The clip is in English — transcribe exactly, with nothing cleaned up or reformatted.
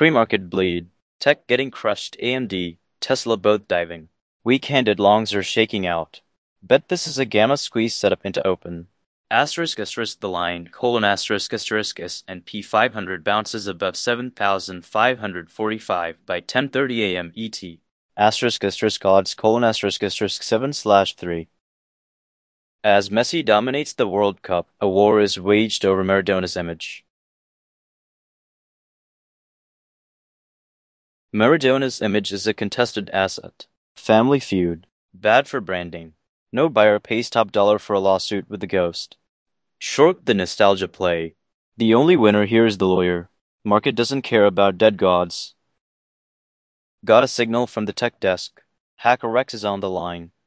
Pre-market bleed. Tech getting crushed. A M D, Tesla both diving. Weak-handed longs are shaking out. Bet this is a gamma squeeze setup into open. Asterisk asterisk the line, colon asterisk asterisk s and P five hundred bounces above seven thousand five hundred forty-five by ten thirty a m E T. Asterisk asterisk odds, colon asterisk asterisk seven slash three. As Messi dominates the World Cup, a war is waged over Maradona's image. Maradona's image is a contested asset. Family feud. Bad for branding. No buyer pays top dollar for a lawsuit with the ghost. Short the nostalgia play. The only winner here is the lawyer. Market doesn't care about dead gods. Got a signal from the tech desk. Hacker Rex is on the line.